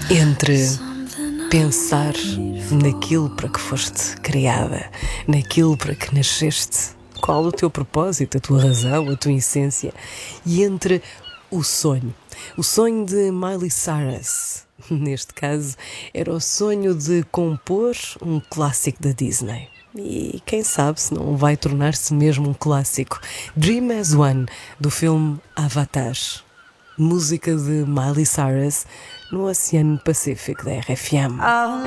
Entre pensar naquilo para que foste criada, naquilo para que nasceste, qual o teu propósito, a tua razão, a tua essência, e entre o sonho de Miley Cyrus. Neste caso, era o sonho de compor um clássico da Disney. E quem sabe se não vai tornar-se mesmo um clássico. Dream as One, do filme Avatar. Música de Miley Cyrus no Oceano Pacífico da RFM.